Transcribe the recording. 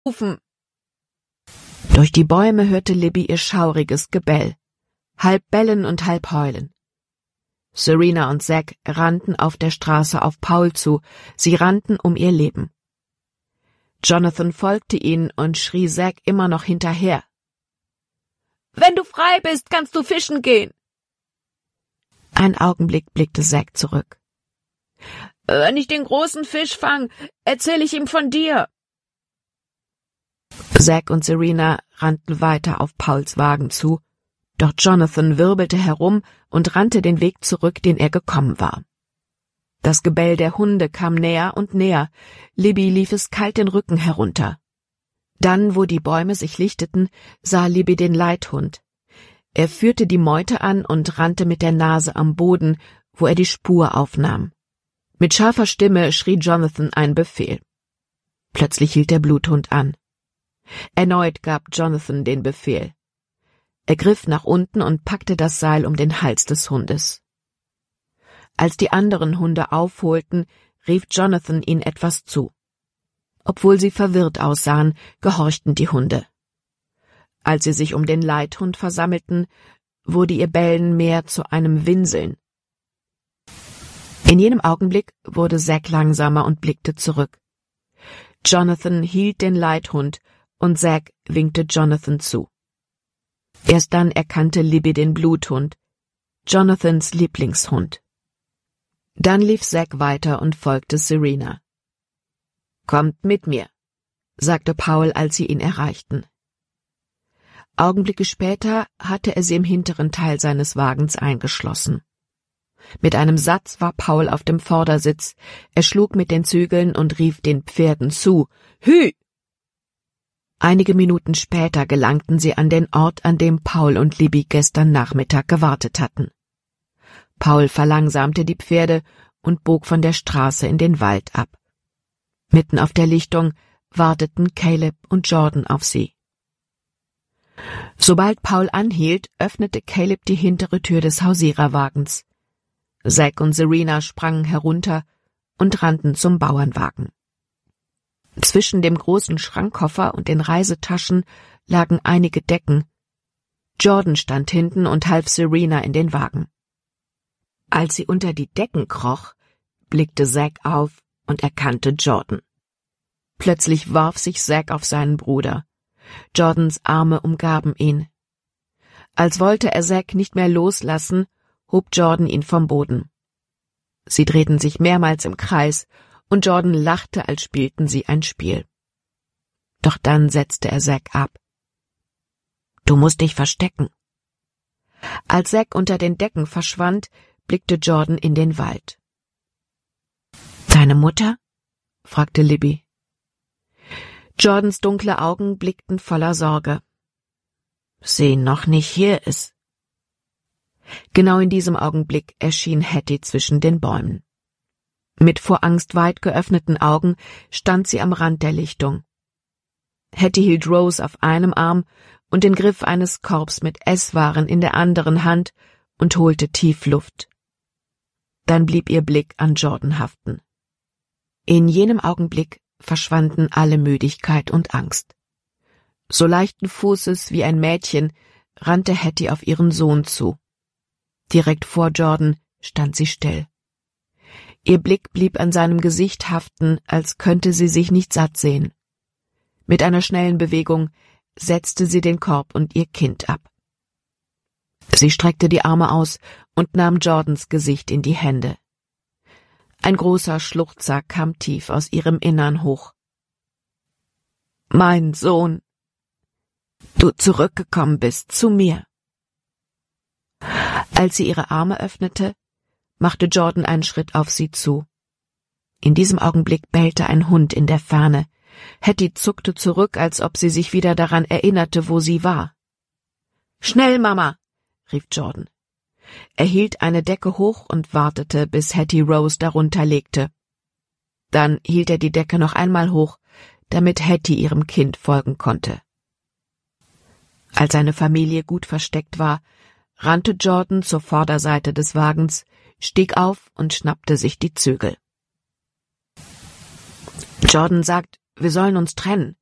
rufen. Durch die Bäume hörte Libby ihr schauriges Gebell, halb bellen und halb heulen. Serena und Zack rannten auf der Straße auf Paul zu, sie rannten um ihr Leben. Jonathan folgte ihnen und schrie Zack immer noch hinterher. »Wenn du frei bist, kannst du fischen gehen!« Einen Augenblick blickte Zack zurück. »Wenn ich den großen Fisch fang, erzähle ich ihm von dir!« Zack und Serena rannten weiter auf Pauls Wagen zu, doch Jonathan wirbelte herum und rannte den Weg zurück, den er gekommen war. Das Gebell der Hunde kam näher und näher, Libby lief es kalt den Rücken herunter. Dann, wo die Bäume sich lichteten, sah Libby den Leithund. Er führte die Meute an und rannte mit der Nase am Boden, wo er die Spur aufnahm. Mit scharfer Stimme schrie Jonathan einen Befehl. Plötzlich hielt der Bluthund an. Erneut gab Jonathan den Befehl. Er griff nach unten und packte das Seil um den Hals des Hundes. Als die anderen Hunde aufholten, rief Jonathan ihnen etwas zu. Obwohl sie verwirrt aussahen, gehorchten die Hunde. Als sie sich um den Leithund versammelten, wurde ihr Bellen mehr zu einem Winseln. In jenem Augenblick wurde Zack langsamer und blickte zurück. Jonathan hielt den Leithund und Zack winkte Jonathan zu. Erst dann erkannte Libby den Bluthund, Jonathans Lieblingshund. Dann lief Zack weiter und folgte Serena. »Kommt mit mir«, sagte Paul, als sie ihn erreichten. Augenblicke später hatte er sie im hinteren Teil seines Wagens eingeschlossen. Mit einem Satz war Paul auf dem Vordersitz, er schlug mit den Zügeln und rief den Pferden zu, »Hü!« Einige Minuten später gelangten sie an den Ort, an dem Paul und Libby gestern Nachmittag gewartet hatten. Paul verlangsamte die Pferde und bog von der Straße in den Wald ab. Mitten auf der Lichtung warteten Caleb und Jordan auf sie. Sobald Paul anhielt, öffnete Caleb die hintere Tür des Hausiererwagens. Zack und Serena sprangen herunter und rannten zum Bauernwagen. Zwischen dem großen Schrankkoffer und den Reisetaschen lagen einige Decken. Jordan stand hinten und half Serena in den Wagen. Als sie unter die Decken kroch, blickte Zack auf und erkannte Jordan. Plötzlich warf sich Zack auf seinen Bruder. Jordans Arme umgaben ihn. Als wollte er Zack nicht mehr loslassen, hob Jordan ihn vom Boden. Sie drehten sich mehrmals im Kreis, und Jordan lachte, als spielten sie ein Spiel. Doch dann setzte er Zack ab. »Du musst dich verstecken.« Als Zack unter den Decken verschwand, blickte Jordan in den Wald. »Deine Mutter?« fragte Libby. Jordans dunkle Augen blickten voller Sorge. »Sie noch nicht hier ist.« Genau in diesem Augenblick erschien Hattie zwischen den Bäumen. Mit vor Angst weit geöffneten Augen stand sie am Rand der Lichtung. Hattie hielt Rose auf einem Arm und den Griff eines Korbs mit Esswaren in der anderen Hand und holte tief Luft. Dann blieb ihr Blick an Jordan haften. In jenem Augenblick verschwanden alle Müdigkeit und Angst. So leichten Fußes wie ein Mädchen rannte Hattie auf ihren Sohn zu. Direkt vor Jordan stand sie still. Ihr Blick blieb an seinem Gesicht haften, als könnte sie sich nicht satt sehen. Mit einer schnellen Bewegung setzte sie den Korb und ihr Kind ab. Sie streckte die Arme aus und nahm Jordans Gesicht in die Hände. Ein großer Schluchzer kam tief aus ihrem Innern hoch. »Mein Sohn, du zurückgekommen bist zu mir.« Als sie ihre Arme öffnete, machte Jordan einen Schritt auf sie zu. In diesem Augenblick bellte ein Hund in der Ferne. Hattie zuckte zurück, als ob sie sich wieder daran erinnerte, wo sie war. »Schnell, Mama«, rief Jordan. Er hielt eine Decke hoch und wartete, bis Hattie Rose darunter legte. Dann hielt er die Decke noch einmal hoch, damit Hattie ihrem Kind folgen konnte. Als seine Familie gut versteckt war, rannte Jordan zur Vorderseite des Wagens, stieg auf und schnappte sich die Zügel. »Jordan sagt, wir sollen uns trennen«,